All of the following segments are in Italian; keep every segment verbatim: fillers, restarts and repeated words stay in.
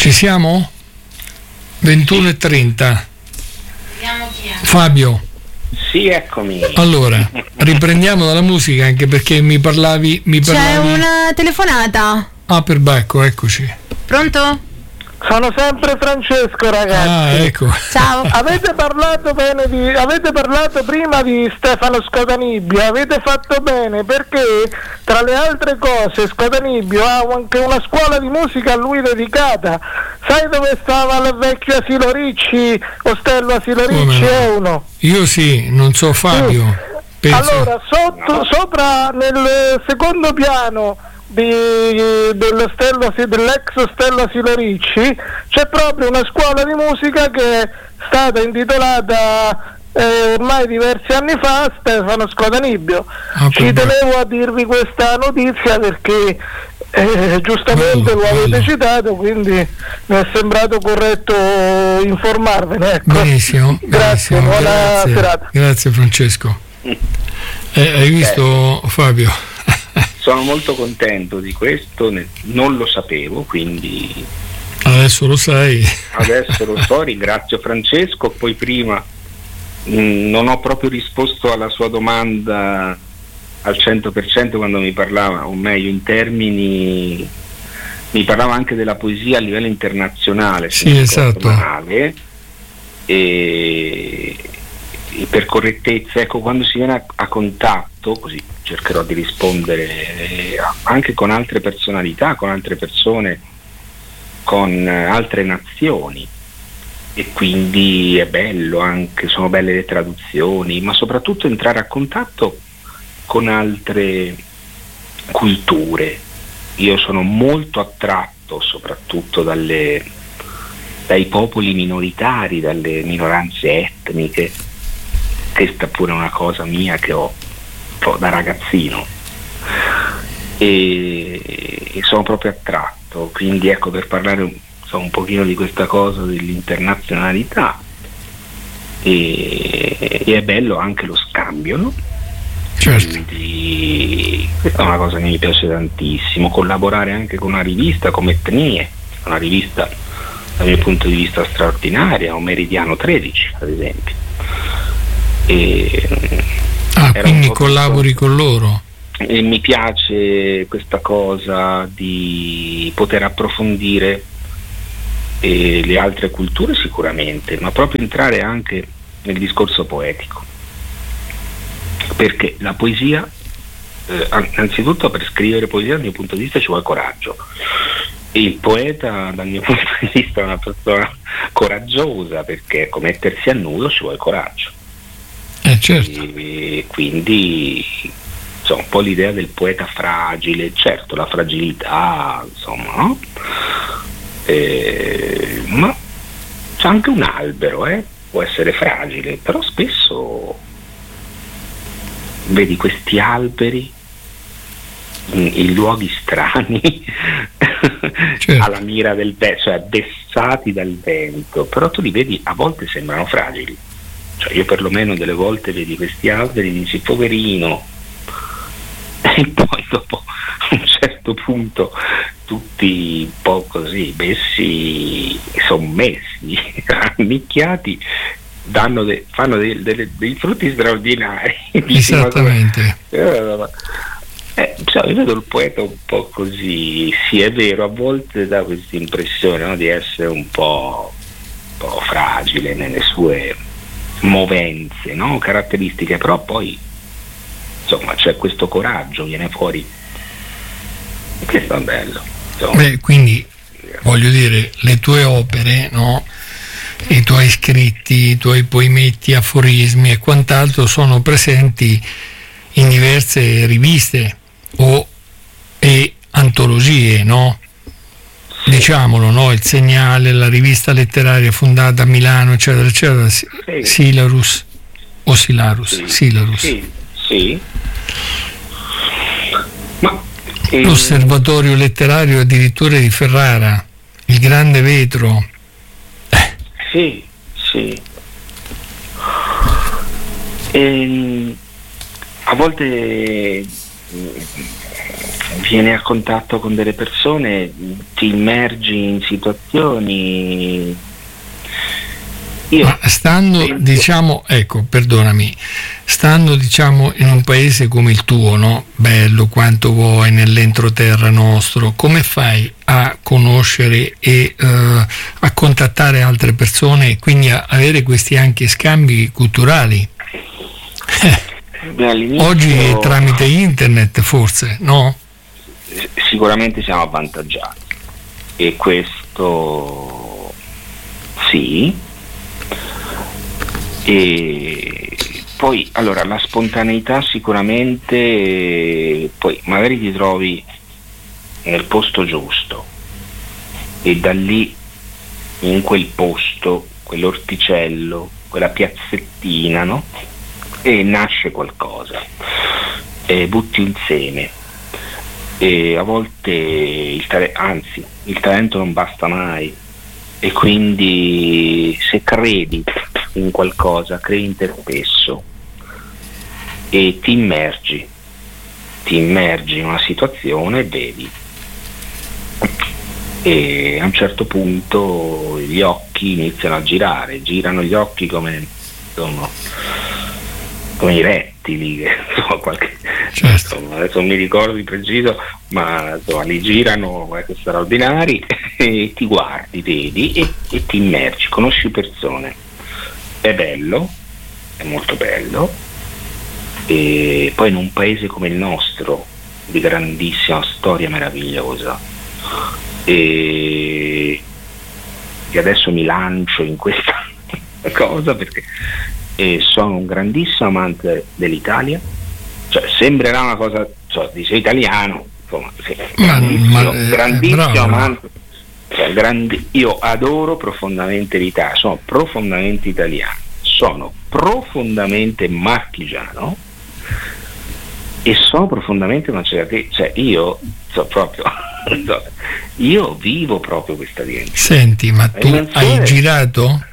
Ci siamo? ventuno e trenta. Fabio. Sì, eccomi. Allora, riprendiamo dalla musica, anche perché mi parlavi, mi parlavi... C'è una telefonata. Ah, per Bacco, eccoci. Pronto? Sono sempre Francesco, ragazzi. Ah, ecco. Ciao. Avete parlato bene di avete parlato prima di Stefano Scotanibbio, avete fatto bene, perché tra le altre cose Scotanibbio ha anche una scuola di musica a lui dedicata. Sai dove stava il vecchio Asilo Ricci? Ostello Asilo Ricci no? è uno. Io sì, non so Fabio. Sì. Penso... Allora, sotto, sopra nel secondo piano Di, dell'ostello, dell'ex ostello Asilo Ricci c'è proprio una scuola di musica che è stata intitolata eh, ormai diversi anni fa a Stefano Scotanibbio. Ah, ci tenevo a dirvi questa notizia perché eh, giustamente bello, lo avete bello. citato, quindi mi è sembrato corretto informarvene, ecco. Benissimo, grazie, benissimo, buona grazie, serata. Grazie Francesco. Eh, hai visto, eh. Fabio? Sono molto contento di questo, non lo sapevo, quindi adesso lo sai. Adesso lo so, ringrazio Francesco. Poi prima mh, non ho proprio risposto alla sua domanda al cento per cento quando mi parlava, o meglio in termini, mi parlava anche della poesia a livello internazionale. Sì, esatto. Male, e, e per correttezza, ecco, quando si viene a, a contatto, così cercherò di rispondere anche con altre personalità, con altre persone, con altre nazioni, e quindi è bello anche, sono belle le traduzioni, ma soprattutto entrare a contatto con altre culture. Io sono molto attratto soprattutto dalle, dai popoli minoritari, dalle minoranze etniche. Questa pure è una cosa mia che ho da ragazzino e, e sono proprio attratto, quindi ecco, per parlare un, so, un pochino di questa cosa dell'internazionalità, e, e è bello anche lo scambio, no? Certo. Quindi questa è una cosa che mi piace tantissimo, collaborare anche con una rivista come Etnie, una rivista dal mio punto di vista straordinaria, un Meridiano tredici ad esempio. E, ah, quindi collabori con loro? E mi piace questa cosa di poter approfondire eh, le altre culture sicuramente, ma proprio entrare anche nel discorso poetico, perché la poesia, eh, innanzitutto per scrivere poesia dal mio punto di vista ci vuole coraggio, e il poeta dal mio punto di vista è una persona coraggiosa, perché ecco, mettersi a nudo ci vuole coraggio. Eh, certo. E quindi insomma, un po' l'idea del poeta fragile, certo la fragilità, insomma, no? E, ma c'è anche un albero, eh? Può essere fragile, però spesso vedi questi alberi in, in luoghi strani, certo. alla mira del vento, cioè dessati dal vento, però tu li vedi, a volte sembrano fragili. Cioè io perlomeno delle volte vedi questi alberi e dici poverino, e poi dopo a un certo punto tutti un po' così messi, sommessi, rannicchiati, danno de, fanno dei, dei, dei frutti straordinari. Esattamente. Eh, cioè, io vedo il poeta un po' così, sì è vero, a volte dà questa impressione, no, di essere un po', un po' fragile nelle sue movenze, no? Caratteristiche, però poi insomma c'è questo coraggio, viene fuori, e questo è bello. Beh, quindi voglio dire, le tue opere, no? I tuoi scritti, i tuoi poemetti, aforismi e quant'altro sono presenti in diverse riviste o e antologie, no? Sì. Diciamolo, no? Il Segnale, la rivista letteraria fondata a Milano, eccetera, eccetera, sì. Silarus o Silarus? Sì. Silarus. Sì, sì. Ma, eh... l'Osservatorio letterario addirittura di Ferrara, il Grande Vetro. Eh. Sì, sì. E, a volte vieni a contatto con delle persone, ti immergi in situazioni. Io Ma stando, penso, diciamo, ecco, perdonami, stando diciamo in un paese come il tuo, no? Bello quanto vuoi, nell'entroterra nostro, come fai a conoscere e uh, a contattare altre persone e quindi a avere questi anche scambi culturali? beh, Oggi tramite internet forse, no? Sicuramente siamo avvantaggiati e questo sì. E poi allora la spontaneità sicuramente, poi magari ti trovi nel posto giusto e da lì, in quel posto, quell'orticello, quella piazzettina, no? E nasce qualcosa, e butti un seme, e a volte il talento, anzi il talento non basta mai, e quindi se credi in qualcosa, crei in te stesso e ti immergi, ti immergi in una situazione e vedi, e a un certo punto gli occhi iniziano a girare, girano gli occhi come, insomma, come i rettili, che, insomma, qualche, Certo. insomma, adesso non mi ricordo di preciso, ma insomma, li girano ecco, straordinari e ti guardi, vedi e, e ti immergi, conosci persone. È bello, è molto bello, e poi in un paese come il nostro di grandissima storia meravigliosa, e, e adesso mi lancio in questa cosa perché e sono un grandissimo amante dell'Italia, cioè sembrerà una cosa, cioè, dice italiano, insomma, sì, Ma- grandissimo, ma- eh, grandissimo bravo. amante. Cioè, grandi, io adoro profondamente l'Italia, sono profondamente italiano, sono profondamente marchigiano e sono profondamente macerate, cioè io so proprio so, io vivo proprio questa dimensione. Senti, ma tu Dimensione- hai girato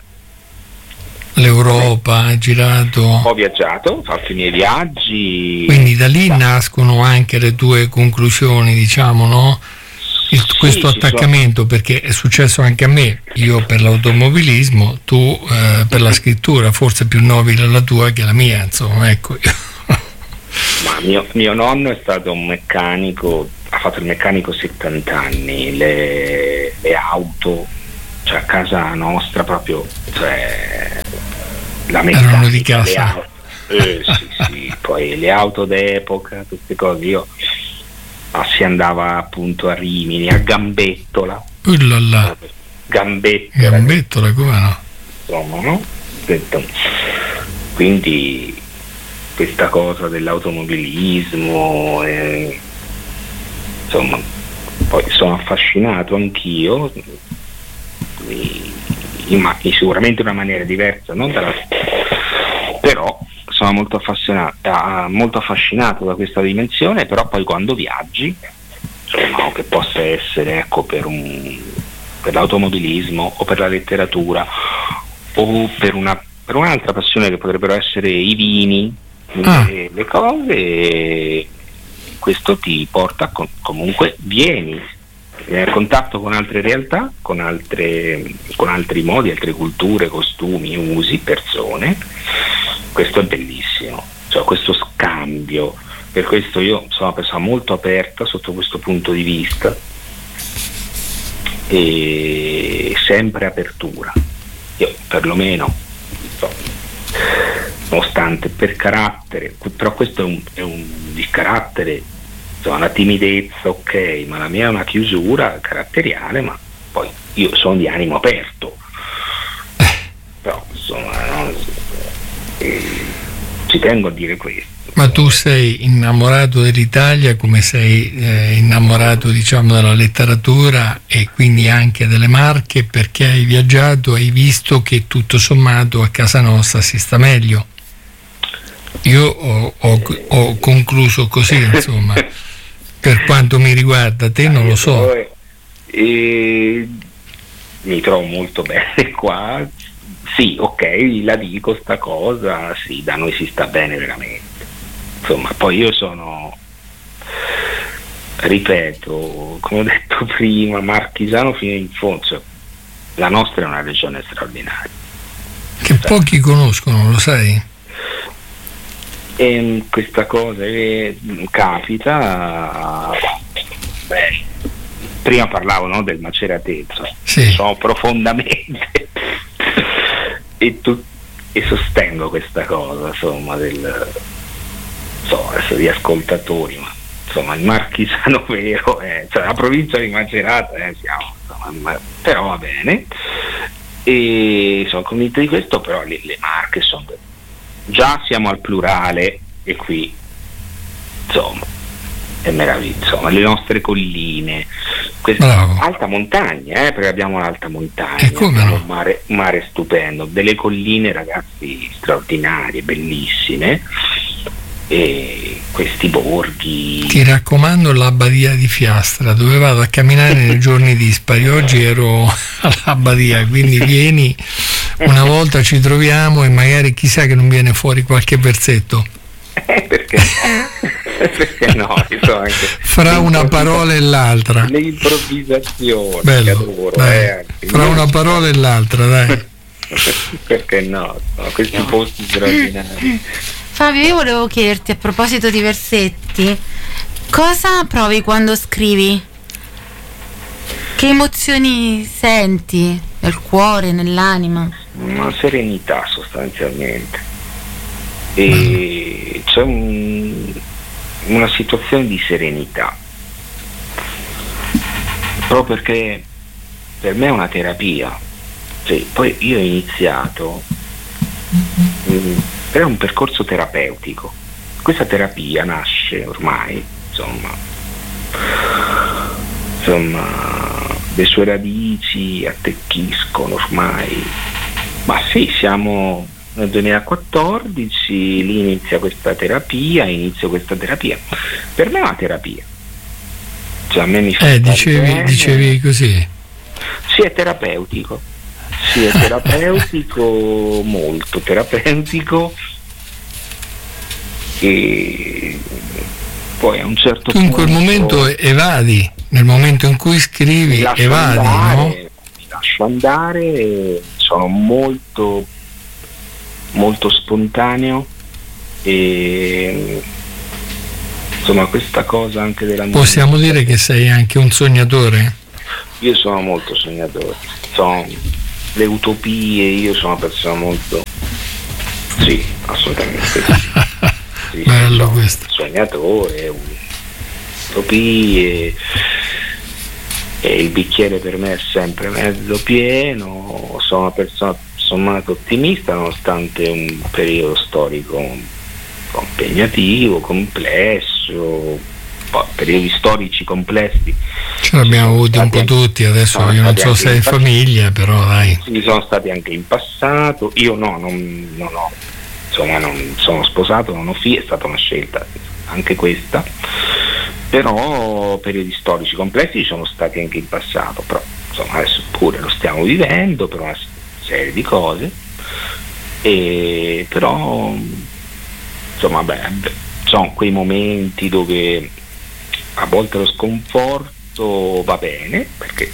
l'Europa, hai girato... Ho viaggiato, ho fatto i miei viaggi. Quindi da lì Da- nascono anche le tue conclusioni, diciamo, no? Il- Sì, questo ci sono- attaccamento, perché è successo anche a me, io per l'automobilismo, tu eh, per la scrittura, forse più nobile la tua che la mia, insomma, ecco. Ma mio, mio nonno è stato un meccanico, ha fatto il meccanico settanta anni, le, le auto, cioè a casa nostra proprio, cioè la meccanica, Erano di le casa. auto, eh, sì, sì, poi le auto d'epoca, queste cose, io ah, si andava appunto a Rimini, a Gambettola, Ullala, Gambettola, gambettola, come no? insomma, no? Detto- Quindi questa cosa dell'automobilismo, eh, insomma, poi sono affascinato anch'io, in, in ma- in sicuramente in una maniera diversa, non dalla, però sono molto affascinato, ah, molto affascinato da questa dimensione, però poi quando viaggi, insomma, che possa essere ecco, per, un, per l'automobilismo o per la letteratura o per, una, per un'altra passione che potrebbero essere i vini, Ah. le, le cose, e questo ti porta a con, comunque vieni vieni a contatto con altre realtà, con, altre, con altri modi, altre culture, costumi, usi, persone. Questo è bellissimo, cioè questo scambio. Per questo io sono una persona molto aperta sotto questo punto di vista e sempre apertura. Io perlomeno so, nonostante per carattere, però questo è un, è un di carattere, insomma, una timidezza, ok, ma la mia è una chiusura caratteriale, ma poi io sono di animo aperto, però insomma no, eh, ci tengo a dire questo. Ma tu sei innamorato dell'Italia come sei eh, innamorato, diciamo, della letteratura e quindi anche delle Marche, perché hai viaggiato, hai visto che tutto sommato a casa nostra si sta meglio. Io ho, ho, ho concluso così, insomma, per quanto mi riguarda, te non lo so. E mi trovo molto bene qua, sì, ok, la dico sta cosa, sì, da noi si sta bene veramente. Insomma, poi io sono ripeto, come ho detto prima, marchisano fino in fondo, cioè, la nostra è una regione straordinaria che pochi conoscono, lo sai? E questa cosa eh, capita. Beh, prima parlavo, no, del Maceratezzo, sì. So profondamente e, tu, e sostengo questa cosa, insomma, del so, adesso di ascoltatori, ma insomma il marchisano vero è, cioè la provincia di Macerata eh, siamo, insomma, ma, però va bene, e sono convinto di questo. Però le, le Marche sono, già siamo al plurale e qui insomma è meraviglioso, insomma, le nostre colline, questa alta montagna, eh, perché abbiamo l'alta montagna, come no? un mare, un mare stupendo, delle colline, ragazzi, straordinarie, bellissime, e questi borghi. Ti raccomando l'Abbadia di Fiastra, dove vado a camminare nei giorni dispari. Oggi ero all'Abbadia, quindi vieni una volta, ci troviamo e magari chissà che non viene fuori qualche versetto. Eh, perché? Perché no? Insomma, anche fra una parola e l'altra. Le improvvisazioni. Bello, adoro, dai. eh, fra una parola e l'altra, dai. Perché no? no questi no. posti straordinari. Fabio, io volevo chiederti, a proposito di versetti, cosa provi quando scrivi? Che emozioni senti nel cuore, nell'anima? Una serenità, sostanzialmente. E c'è un, una situazione di serenità, proprio perché per me è una terapia. Cioè, poi io ho iniziato mh, per un percorso terapeutico. Questa terapia nasce ormai, insomma, insomma, le sue radici attecchiscono ormai, ma sì, siamo nel duemilaquattordici, lì inizia questa terapia, inizio questa terapia. Per me è una terapia. Cioè, a me mi fa eh, dicevi, dicevi così. Sì, è terapeutico. Sì, è terapeutico, molto terapeutico. E poi a un certo tu in punto quel momento evadi, nel momento in cui scrivi evadi, andare, no? Mi lascio andare, sono molto molto spontaneo e insomma questa cosa anche della musica. Possiamo dire che sei anche un sognatore? Io sono molto sognatore, sono le utopie, io sono una persona molto, sì, assolutamente sì. Sì, bello sono questo. Sognatore, utopie, e il bicchiere per me è sempre mezzo pieno, sono una persona sommato ottimista nonostante un periodo storico impegnativo, complesso, periodi storici complessi. Ce l'abbiamo avuti un po' tutti, adesso io non so se hai famiglia, però dai. Sì, sono stati anche in passato, io no, non, non ho, insomma non sono sposato, non ho figli, è stata una scelta anche questa, però periodi storici complessi ci sono stati anche in passato, però insomma adesso pure lo stiamo vivendo per una serie di cose, e però insomma beh, sono quei momenti dove a volte lo sconforto va bene, perché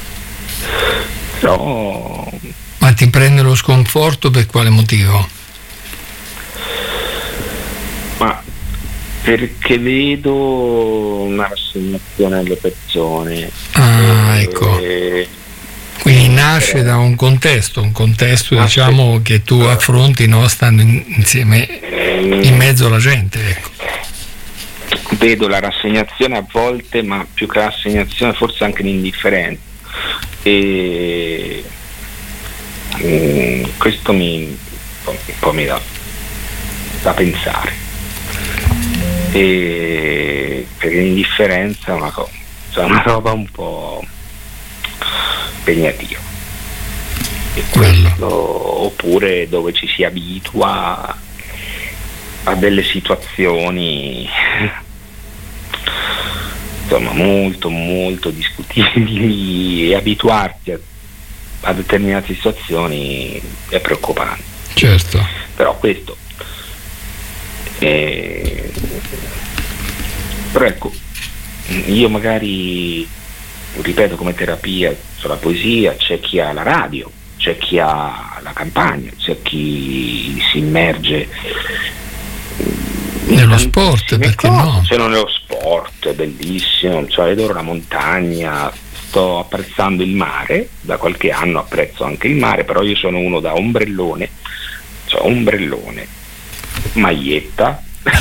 però. Ma ti prende lo sconforto per quale motivo? Ma perché vedo una rassegnazione alle persone. Ah, e, ecco. Quindi nasce da un contesto, un contesto nasce, diciamo che tu affronti, no, stando insieme in mezzo alla gente, ecco. Vedo la rassegnazione a volte, ma più che la rassegnazione forse anche l'indifferenza, e mm, questo mi un po' mi dà da pensare, e perché l'indifferenza è una cosa, cioè una roba un po' impegnativa, e questo, oppure dove ci si abitua a delle situazioni insomma molto molto discutibili, e abituarsi a, a determinate situazioni è preoccupante. Certo. Però questo eh, però ecco, io magari, ripeto, come terapia sulla poesia, c'è chi ha la radio, c'è chi ha la campagna, c'è chi si immerge nello sport, perché cose. no? C'è nello sport, è bellissimo, cioè, adoro la montagna, sto apprezzando il mare, da qualche anno apprezzo anche il mare, però io sono uno da ombrellone, cioè ombrellone, maglietta.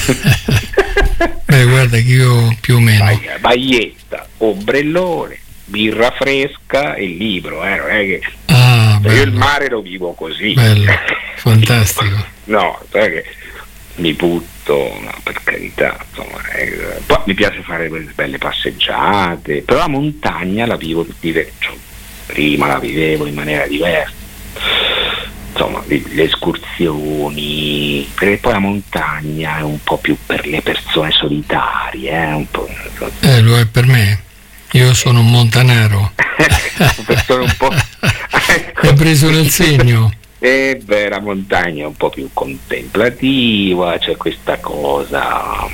Beh, guarda che io più o meno maglietta, ombrellone, birra fresca e libro, eh, non è che ah, io il mare lo vivo così. Bello, fantastico. No, sai che mi butto, no, per carità, insomma, eh, poi mi piace fare quelle belle passeggiate, però la montagna la vivo diverso, cioè, prima la vivevo in maniera diversa, insomma, le escursioni, perché poi la montagna è un po' più per le persone solitarie, eh, un po'. Eh, lo è per me. Io sono un montanaro. Persone un po'. Hai preso nel segno. E beh, la montagna è un po' più contemplativa, c'è questa cosa.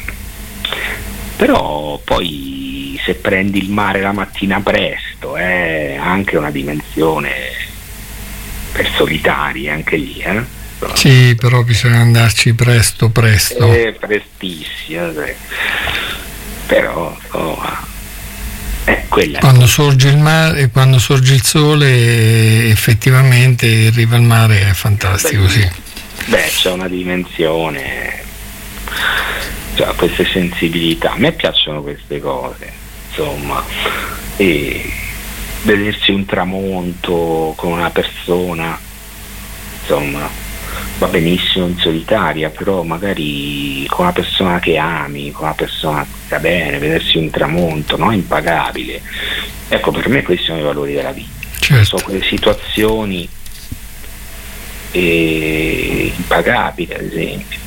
Però poi se prendi il mare la mattina presto è anche una dimensione per solitari, anche lì, eh? Sì, però bisogna andarci presto presto. È prestissimo, sì. Però insomma, è quella. Quando sorge il mare, quando sorge il sole, effettivamente arriva il mare, è fantastico. Beh, sì. Beh, c'è una dimensione, cioè queste sensibilità. A me piacciono queste cose, insomma, e vedersi un tramonto con una persona, insomma, va benissimo in solitaria, però magari con una persona che ami, con una persona che sta bene, vedersi un tramonto, no? Impagabile. Ecco, per me questi sono i valori della vita. Certo. Sono quelle situazioni eh, impagabili, ad esempio.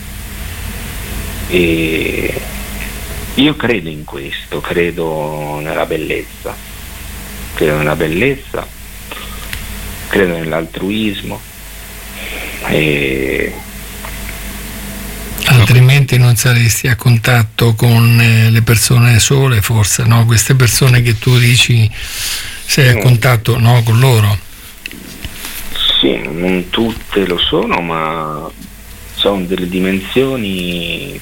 E io credo in questo, credo nella bellezza, credo nella bellezza, credo nell'altruismo. E altrimenti non saresti a contatto con eh, le persone sole, forse, no? Queste persone che tu dici sei a contatto, no, con loro. Sì, non tutte lo sono, ma sono delle dimensioni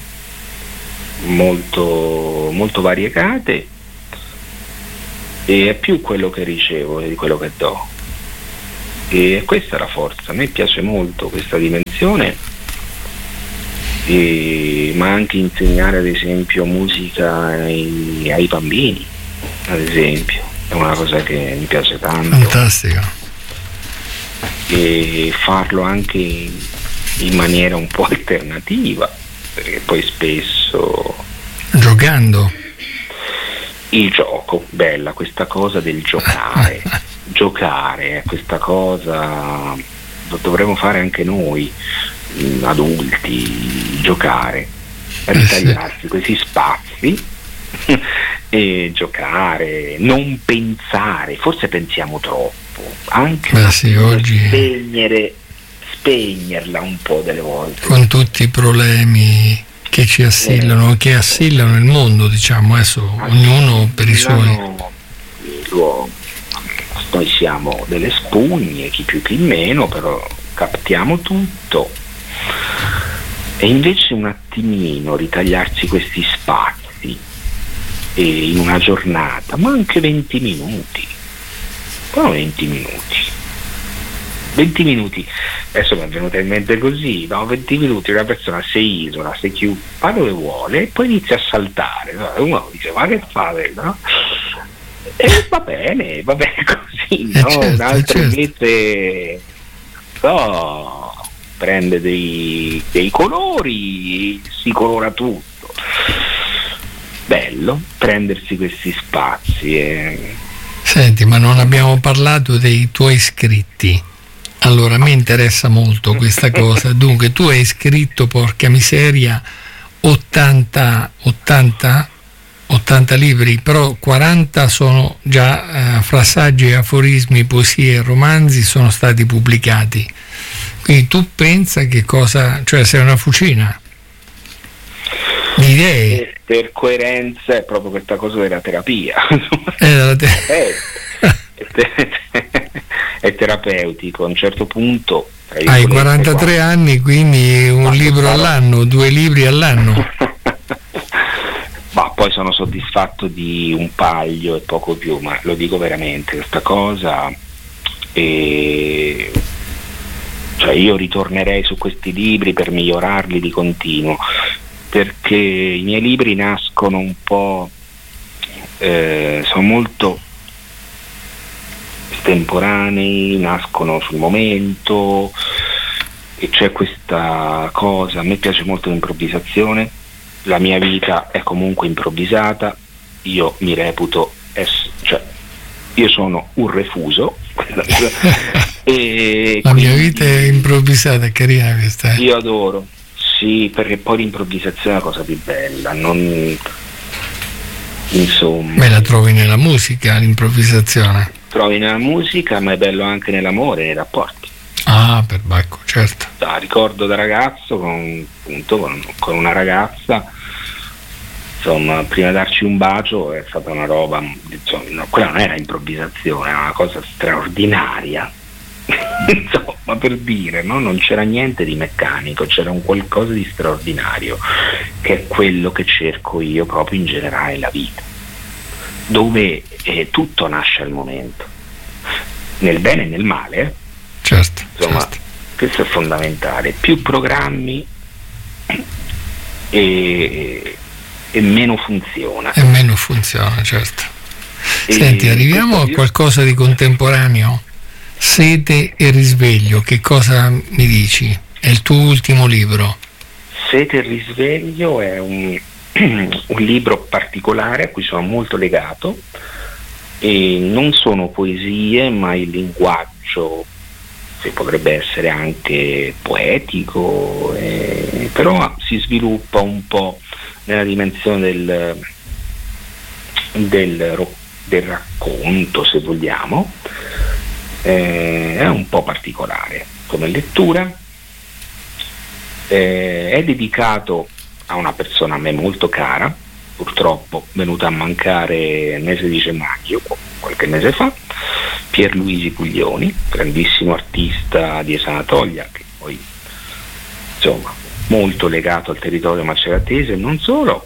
molto molto variegate, e è più quello che ricevo di quello che do. E questa è la forza, a me piace molto questa dimensione, e, ma anche insegnare ad esempio musica ai, ai bambini, ad esempio, è una cosa che mi piace tanto. Fantastico. E farlo anche in, in maniera un po' alternativa, perché poi spesso giocando. Il gioco, bella questa cosa del giocare. Giocare, questa cosa lo dovremmo fare anche noi adulti, giocare, ritagliarsi questi spazi e giocare, non pensare, forse pensiamo troppo, anche Beh, sì, oggi spegnere, spegnerla un po' delle volte. Con tutti i problemi che ci assillano, eh, che assillano il mondo, diciamo, adesso ognuno per i suoi. L'uomo. Noi siamo delle spugne, chi più chi meno, però captiamo tutto. E invece un attimino ritagliarsi questi spazi e in una giornata, ma anche venti minuti, però venti minuti. venti minuti, adesso mi è venuta in mente così, no? venti minuti una persona si isola, si chiude, va dove vuole e poi inizia a saltare. No? Uno dice, ma che fate? No? E va bene, va bene così, no? Certo, Un altro certo. invece no, prende dei, dei colori, si colora tutto. Bello prendersi questi spazi. E... Senti, ma non abbiamo parlato dei tuoi iscritti. Allora, mi interessa molto questa cosa. Dunque, tu hai scritto, porca miseria, ottanta, ottanta, ottanta libri, però quaranta sono già eh, fra saggi, aforismi, poesie e romanzi sono stati pubblicati. Quindi tu pensa che cosa, cioè sei una fucina. idee. E per coerenza è proprio questa cosa della terapia. È, la te- è, è, te- è terapeutico. A un certo punto hai quarantatré qua, anni, quindi un libro farò... all'anno, due libri all'anno. Ma poi sono soddisfatto di un paio e poco più, ma lo dico veramente questa cosa. E cioè io ritornerei su questi libri per migliorarli di continuo, perché i miei libri nascono un po' eh, sono molto estemporanei, nascono sul momento e c'è questa cosa. A me piace molto l'improvvisazione, la mia vita è comunque improvvisata, io mi reputo ess- cioè io sono un refuso e la mia vita è improvvisata, è carina questa. Io adoro, sì, perché poi l'improvvisazione è la cosa più bella, non insomma. Me la trovi nella musica, l'improvvisazione? Trovi nella musica, ma è bello anche nell'amore, nei rapporti. Ah, per Bacco, certo. Da, ricordo da ragazzo con, appunto, con, con una ragazza, insomma, prima di darci un bacio è stata una roba, insomma, no, quella non era improvvisazione, era una cosa straordinaria. Insomma, per dire, no? Non c'era niente di meccanico, c'era un qualcosa di straordinario, che è quello che cerco io proprio in generale nella vita, dove eh, tutto nasce al momento, nel bene e nel male, eh? Certo, insomma, certo. Questo è fondamentale. Più programmi e, e meno funziona. E meno funziona, certo. E senti, arriviamo a qualcosa di contemporaneo. Sete e risveglio, che cosa mi dici? È il tuo ultimo libro. Sete e risveglio è un, un libro particolare a cui sono molto legato, e non sono poesie, ma il linguaggio se potrebbe essere anche poetico, eh, però si sviluppa un po' nella dimensione del, del, del racconto, se vogliamo. Eh, è un po' particolare come lettura, eh, è dedicato a una persona a me molto cara, purtroppo venuta a mancare nel mese di gennaio, qualche mese fa, Pierluigi Puglioni, grandissimo artista di Esanatolia, che poi insomma molto legato al territorio maceratese e non solo.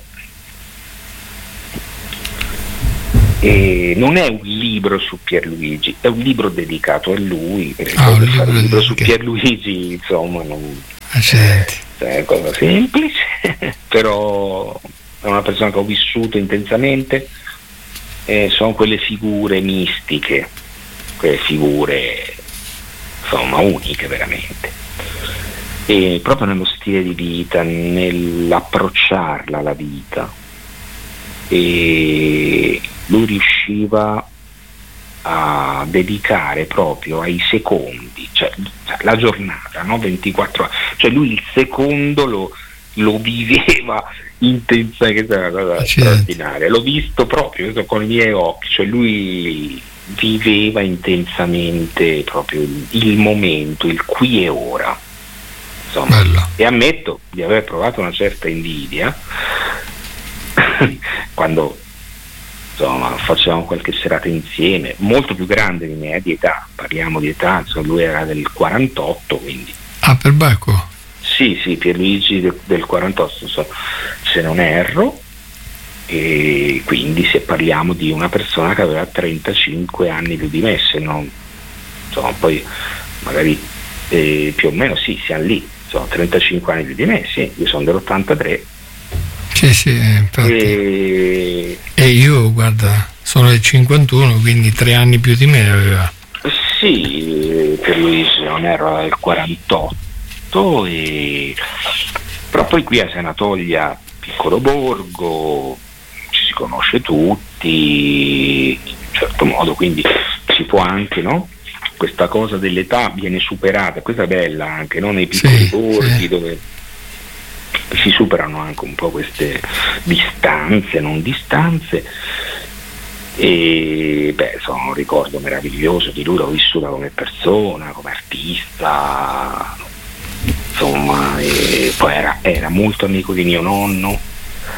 E non è un libro su Pierluigi, è un libro dedicato a lui, perché ah, un fare libro un libro su che... Pierluigi insomma non Accidenti. è una cosa semplice, però è una persona che ho vissuto intensamente, e sono quelle figure mistiche, quelle figure insomma uniche veramente, e proprio nello stile di vita, nell'approcciarla alla vita, e lui riusciva a dedicare proprio ai secondi, cioè la giornata, no? ventiquattro ore, cioè lui il secondo lo, lo viveva intensamente, che è una cosa straordinaria, l'ho visto proprio con i miei occhi, cioè lui viveva intensamente proprio il, il momento, il qui e ora, insomma. Bello. E ammetto di aver provato una certa invidia quando insomma facevamo qualche serata insieme, molto più grande di me, eh, di età, parliamo di età, insomma, lui era del quarantotto, quindi ah, per Bacco? Sì, sì, Pierluigi del, del quarantotto, so, se non erro, e quindi se parliamo di una persona che aveva trentacinque anni più di me, se non, insomma, poi magari eh, più o meno sì, siamo lì, insomma, trentacinque anni più di me, sì, io sono dell'ottantatré. Sì, sì, infatti. E... e io, guarda, sono del cinquantuno, quindi tre anni più di me aveva. Sì, Pierluigi non era del quarantotto, e... però poi qui a Sanatolia, piccolo borgo, ci si conosce tutti, in un certo modo, quindi si può anche, no? Questa cosa dell'età viene superata, questa è bella anche, no? Nei piccoli sì, borghi sì. Dove si superano anche un po' queste distanze, non distanze, e beh, sono un ricordo meraviglioso di lui, l'ho vissuta come persona, come artista, insomma, e poi era, era molto amico di mio nonno,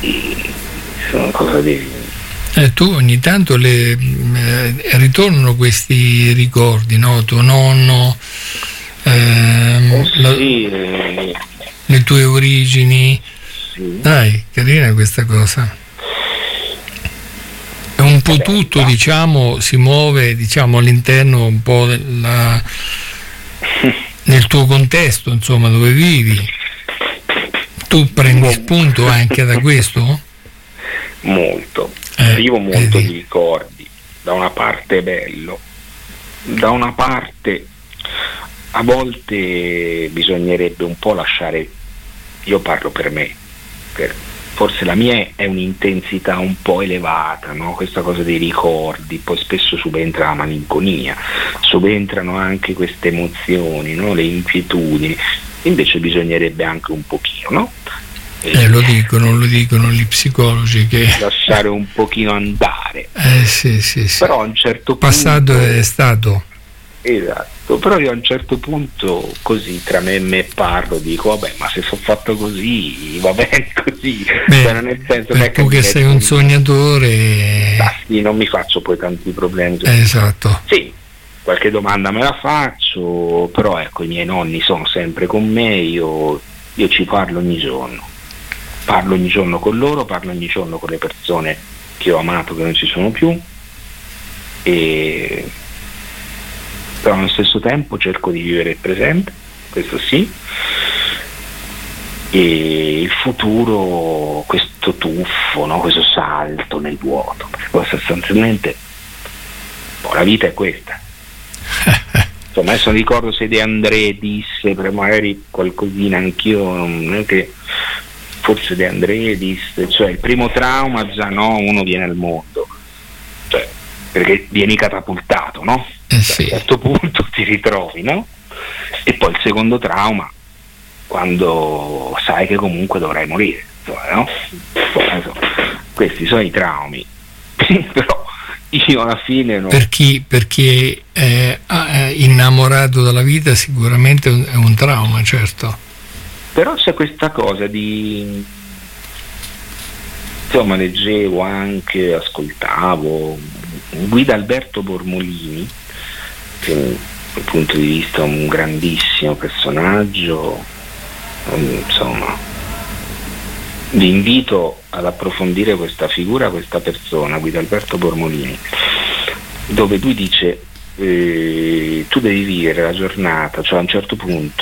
e sono cosa di... Eh, tu ogni tanto le, eh, ritornano questi ricordi, no? Tuo nonno, ehm, oh, la, sì, eh, le tue origini. sì. Dai, carina questa cosa. È un po' Vabbè, tutto, va. diciamo, si muove, diciamo, all'interno un po' della, nel tuo contesto, insomma, dove vivi. Tu prendi spunto anche da questo? Molto, Eh, vivo molto vedi. di ricordi. Da una parte è bello, da una parte a volte bisognerebbe un po' lasciare, io parlo per me, per, forse la mia è un'intensità un po' elevata, no? Questa cosa dei ricordi, poi spesso subentra la malinconia, subentrano anche queste emozioni, no? Le inquietudini, invece bisognerebbe anche un pochino, no? Eh, lo dicono, lo dicono gli psicologi che... lasciare un pochino andare. Eh sì, sì, sì. Però a un certo punto... Passato è stato. Esatto, però io a un certo punto così tra me e me parlo, dico vabbè, ma se sono fatto così va bene così. Beh, cioè, nel senso, per tu mi che sei metto un in- sognatore... Ah, sì, non mi faccio poi tanti problemi. Eh, esatto. Sì, qualche domanda me la faccio, però ecco, i miei nonni sono sempre con me, io, io ci parlo ogni giorno. Parlo ogni giorno con loro, parlo ogni giorno con le persone che ho amato che non ci sono più, e però allo stesso tempo cerco di vivere il presente, questo sì, e il futuro, questo tuffo, no? Questo salto nel vuoto, perché poi sostanzialmente oh, la vita è questa. Insomma, adesso non ricordo se De André disse, per magari qualcosina anch'io, non è che forse De André disse, cioè il primo trauma già no, uno viene al mondo, cioè perché vieni catapultato, no? Eh sì. A un certo punto ti ritrovi, no? E poi il secondo trauma, quando sai che comunque dovrai morire, insomma, no? Poi, insomma, questi sono i traumi. Però io alla fine non... Per chi, per chi è, è innamorato della vita sicuramente è un, è un trauma, certo. Però c'è questa cosa di, insomma, leggevo anche, ascoltavo Guido Alberto Bormolini, che dal punto di vista è un grandissimo personaggio, insomma vi invito ad approfondire questa figura, questa persona, Guido Alberto Bormolini, dove lui dice eh, tu devi vivere la giornata, cioè a un certo punto